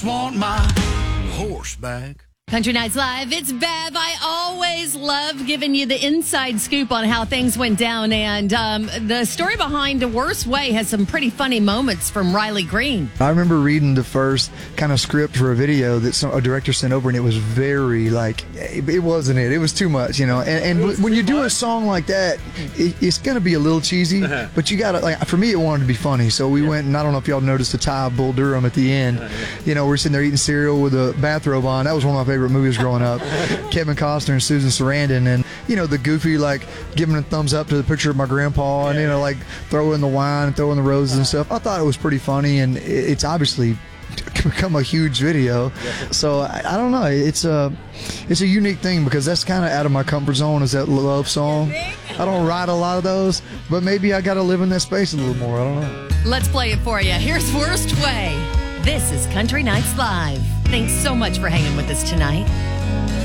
Want my horse back. Country Nights Live, it's Bev. I always love giving you the inside scoop on how things went down. And the story behind The Worst Way has some pretty funny moments from Riley Green. I remember reading the first kind of script for a video that a director sent over, and it was very, it wasn't it. It was too much, you know. And when you do a song like that, it's going to be a little cheesy, but you got to, for me, it wanted to be funny. So we went, and I don't know if y'all noticed the tie of Bull Durham at the end. You know, we're sitting there eating cereal with a bathrobe on. That was one of my favorite movies growing up. Kevin Costner and Susan Sarandon, and you know, the goofy giving a thumbs up to the picture of my grandpa, and you know, throwing the wine and throwing the roses and stuff. I thought it was pretty funny, and it's obviously become a huge video. So I don't know, it's a unique thing because that's kind of out of my comfort zone, is that love song. I don't write a lot of those, but maybe I got to live in that space a little more. I don't know. Let's play it for you. Here's Worst Way. This is Country Nights Live. Thanks so much for hanging with us tonight.